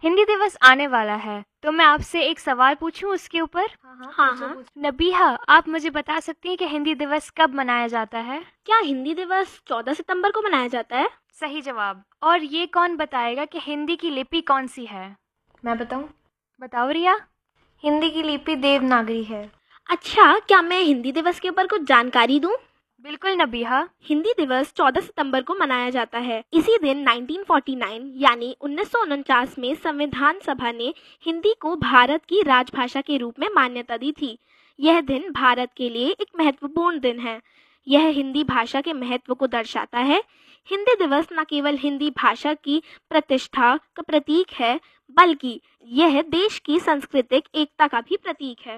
हिंदी दिवस आने वाला है, तो मैं आपसे एक सवाल पूछूं उसके ऊपर? हाँ। नबीहा, आप मुझे बता सकती हैं कि हिंदी दिवस कब मनाया जाता है? क्या हिंदी दिवस 14 सितंबर को मनाया जाता है? सही जवाब। और ये कौन बताएगा कि हिंदी की लिपि कौन सी है? मैं बताऊं? बताओ रिया। हिंदी की लिपि देवनागरी है। अच्छा, क्या मैं हिंदी दिवस के ऊपर कुछ जानकारी दूं? बिल्कुल नबीहा। हिंदी दिवस 14 सितंबर को मनाया जाता है। इसी दिन 1949 यानी 1949 में संविधान सभा ने हिंदी को भारत की राजभाषा के रूप में मान्यता दी थी। यह दिन भारत के लिए एक महत्वपूर्ण दिन है। यह हिंदी भाषा के महत्व को दर्शाता है। हिंदी दिवस न केवल हिंदी भाषा की प्रतिष्ठा का प्रतीक है, बल्कि यह देश की सांस्कृतिक एकता का भी प्रतीक है।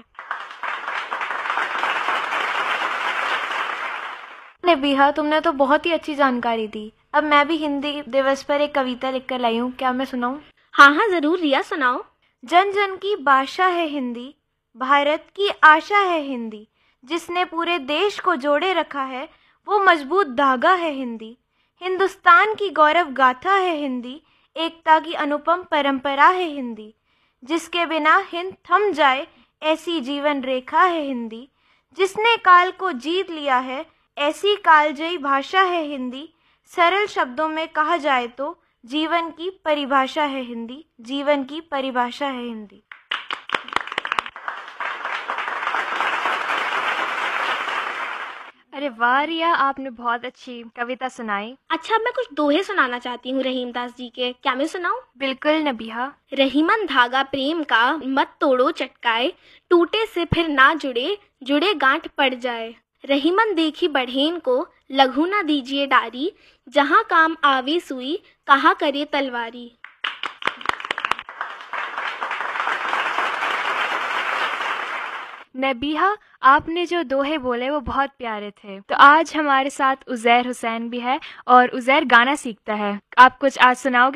नबीहा, तुमने तो बहुत ही अच्छी जानकारी दी। अब मैं भी हिंदी दिवस पर एक कविता लिखकर लाई हूँ, क्या मैं सुनाऊं? हाँ, जरूर रिया, सुनाओ। जन जन की भाषा है हिंदी, भारत की आशा है हिंदी, जिसने पूरे देश को जोड़े रखा है वो मजबूत धागा है हिंदी। हिंदुस्तान की गौरव गाथा है हिंदी, एकता की अनुपम परंपरा है हिंदी, जिसके बिना हिंद थम जाए ऐसी जीवन रेखा है हिंदी। जिसने काल को जीत लिया है ऐसी कालजयी भाषा है हिंदी। सरल शब्दों में कहा जाए तो जीवन की परिभाषा है हिंदी, जीवन की परिभाषा है हिंदी। अरे वाह रिया, आपने बहुत अच्छी कविता सुनाई। अच्छा, मैं कुछ दोहे सुनाना चाहती हूँ रहीमदास जी के, क्या मैं सुनाऊं? बिल्कुल नबीहा। रहीमन धागा प्रेम का मत तोड़ो चटकाए, टूटे से फिर ना जुड़े, जुड़े गांठ पड़ जाए। रहीमन देखी बढ़ेन को, लघु ना दीजिए डारी, जहाँ काम आवे सुई, कहा करे तलवारी। नबीहा, आपने जो दोहे बोले वो बहुत प्यारे थे। तो आज हमारे साथ उज़ैर हुसैन भी है और उज़ैर गाना सीखता है। आप कुछ आज सुनाओगे?